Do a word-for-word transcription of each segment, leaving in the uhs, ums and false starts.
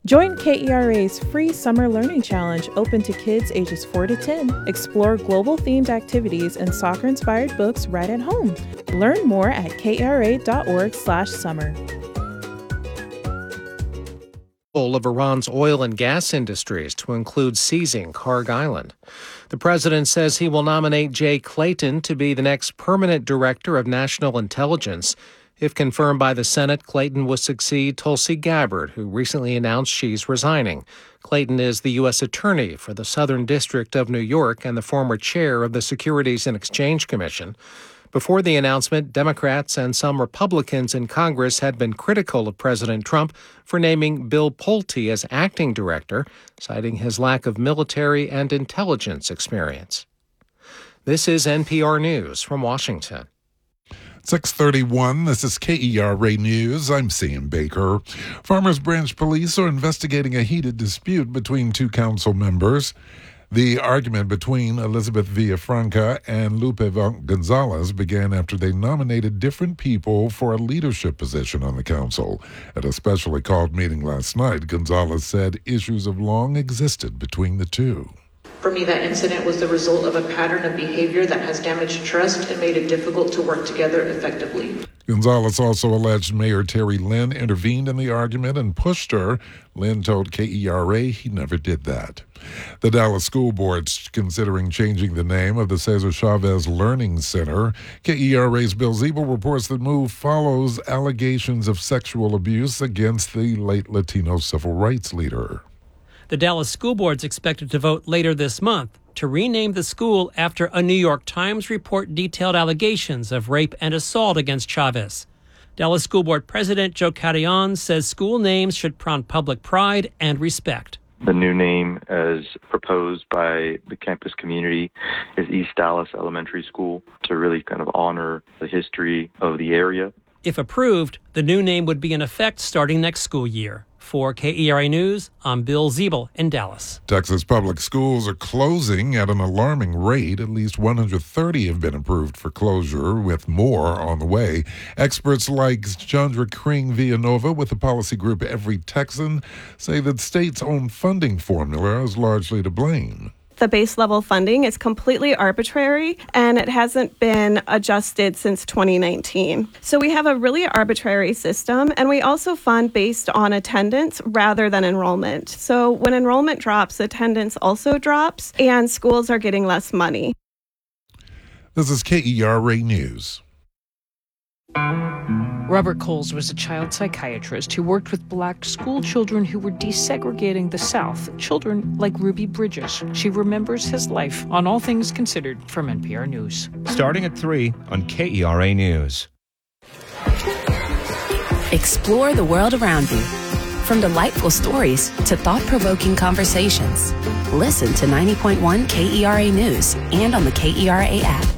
Join K E R A's free Summer Learning Challenge open to kids ages four to ten. Explore global-themed activities and soccer-inspired books right at home. Learn more at kra.org slash summer. Of Iran's oil and gas industries to include seizing Kharg Island. The president says he will nominate Jay Clayton to be the next permanent director of national intelligence. If confirmed by the Senate, Clayton will succeed Tulsi Gabbard, who recently announced she's resigning. Clayton is the U S attorney for the Southern District of New York and the former chair of the Securities and Exchange Commission. Before the announcement, Democrats and some Republicans in Congress had been critical of President Trump for naming Bill Pulte as acting director, citing his lack of military and intelligence experience. This is N P R News from Washington. six thirty-one, this is K E R A News. I'm Sam Baker. Farmers Branch police are investigating a heated dispute between two council members. The argument between Elizabeth Villafranca and Lupe Gonzalez began after they nominated different people for a leadership position on the council. At a specially called meeting last night, Gonzalez said issues have long existed between the two. For me, that incident was the result of a pattern of behavior that has damaged trust and made it difficult to work together effectively. Gonzalez also alleged Mayor Terry Lynn intervened in the argument and pushed her. Lynn told K E R A he never did that. The Dallas School Board's considering changing the name of the Cesar Chavez Learning Center. K E R A's Bill Ziebel reports the move follows allegations of sexual abuse against the late Latino civil rights leader. The Dallas School Board is expected to vote later this month to rename the school after a New York Times report detailed allegations of rape and assault against Chavez. Dallas School Board President Joe Carillon says school names should prompt public pride and respect. The new name, as proposed by the campus community, is East Dallas Elementary School, to really kind of honor the history of the area. If approved, the new name would be in effect starting next school year. For K E R A News, I'm Bill Ziebel in Dallas. Texas public schools are closing at an alarming rate. At least one hundred thirty have been approved for closure, with more on the way. Experts like Chandra Kring Villanova with the policy group Every Texan say that states' own funding formula is largely to blame. The base level funding is completely arbitrary, and it hasn't been adjusted since twenty nineteen. So we have a really arbitrary system, and we also fund based on attendance rather than enrollment. So when enrollment drops, attendance also drops, and schools are getting less money. This is K E R A News. Robert Coles was a child psychiatrist who worked with black school children who were desegregating the South, children like Ruby Bridges. She remembers his life on All Things Considered from N P R News. Starting at three on K E R A News. Explore the world around you. From delightful stories to thought-provoking conversations. Listen to ninety point one K E R A News and on the K E R A app.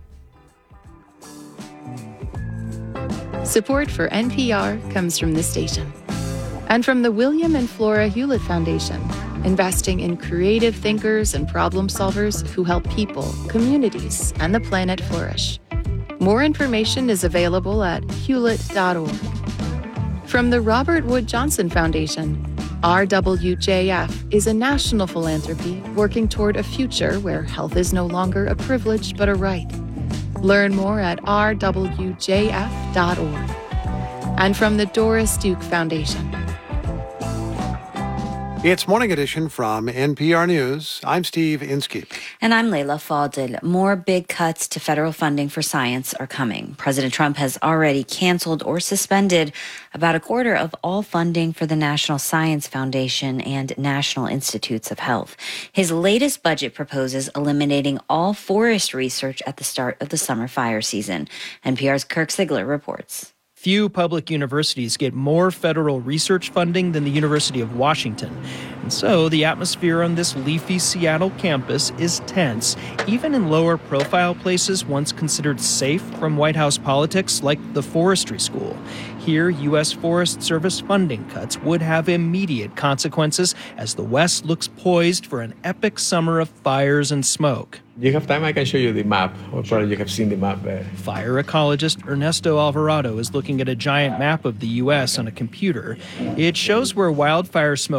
Support for N P R comes from this station and from the William and Flora Hewlett Foundation, investing in creative thinkers and problem solvers who help people, communities, and the planet flourish. More information is available at hewlett dot org. From the Robert Wood Johnson Foundation, R W J F is a national philanthropy working toward a future where health is no longer a privilege but a right. Learn more at r w j f dot org. And from the Doris Duke Foundation. It's Morning Edition from N P R News. I'm Steve Inskeep. And I'm Layla Fadel. More big cuts to federal funding for science are coming. President Trump has already canceled or suspended about a quarter of all funding for the National Science Foundation and National Institutes of Health. His latest budget proposes eliminating all forest research at the start of the summer fire season. N P R's Kirk Sigler reports. Few public universities get more federal research funding than the University of Washington. And so the atmosphere on this leafy Seattle campus is tense, even in lower profile places once considered safe from White House politics like the forestry school. Here, U S Forest Service funding cuts would have immediate consequences as the West looks poised for an epic summer of fires and smoke. You have time, I can show you the map, or probably you have seen the map there. Fire ecologist Ernesto Alvarado is looking at a giant map of the U S on a computer. It shows where wildfire smoke